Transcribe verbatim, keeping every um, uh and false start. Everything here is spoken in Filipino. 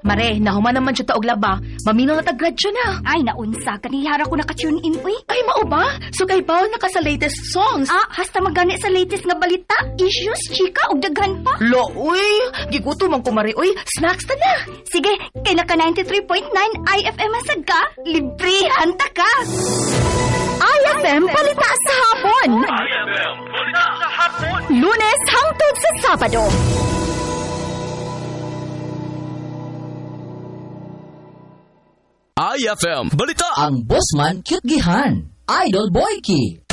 Mare, nahuman naman siya taog laba. Maminaw na tag-gradyo na. Ay, naunsa. Kanihara ko nakatune in, uy. Ay, mao ba? So kay bawal na ka sa latest songs. Ah, hasta magani sa latest nga balita. Issues, chika, ug daghan pa. Lo, uy. Giguto man kumari, uy. Snacks ta na. Sige, kay naka ninety-three point nine I F M asad ka. Librihan ta ka. I F M Balita sa Hapon. I F M Balita sa Hapon. Lunes hangtod sa Sabado. I F M Balita. Ang Bossman Cute Gihan, Idol Boyki.